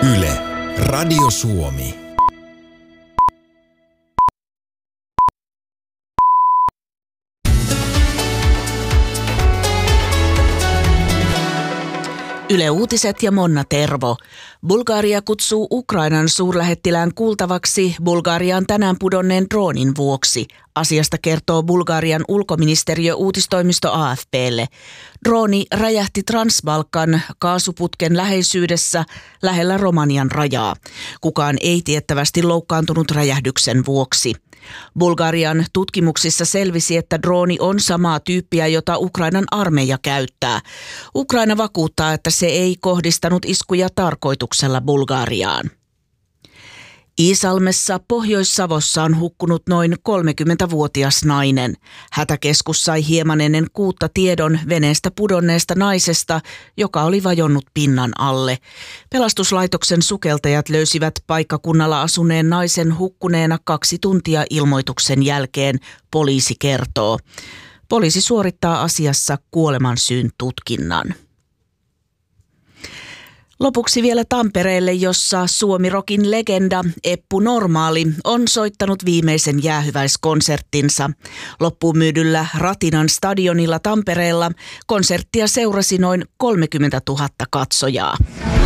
Yle, Radio Suomi. Yle Uutiset ja Monna Tervo. Bulgaria kutsuu Ukrainan suurlähettilään kuultavaksi Bulgariaan tänään pudonneen droonin vuoksi. Asiasta kertoo Bulgarian ulkoministeriö uutistoimisto AFP:lle. Drooni räjähti Transbalkan kaasuputken läheisyydessä lähellä Romanian rajaa. Kukaan ei tiettävästi loukkaantunut räjähdyksen vuoksi. Bulgarian tutkimuksissa selvisi, että drooni on samaa tyyppiä, jota Ukrainan armeija käyttää. Ukraina vakuuttaa, että se ei kohdistanut iskuja tarkoituksella Bulgariaan. Iisalmessa Pohjois-Savossa on hukkunut noin 30-vuotias nainen. Hätäkeskus sai hieman ennen 6 tiedon veneestä pudonneesta naisesta, joka oli vajonnut pinnan alle. Pelastuslaitoksen sukeltajat löysivät paikkakunnalla asuneen naisen hukkuneena 2 tuntia ilmoituksen jälkeen, poliisi kertoo. Poliisi suorittaa asiassa kuolemansyyn tutkinnan. Lopuksi vielä Tampereelle, jossa Suomi-rokin legenda Eppu Normaali on soittanut viimeisen jäähyväiskonserttinsa. Loppuun myydyllä Ratinan stadionilla Tampereella konserttia seurasi noin 30 000 katsojaa.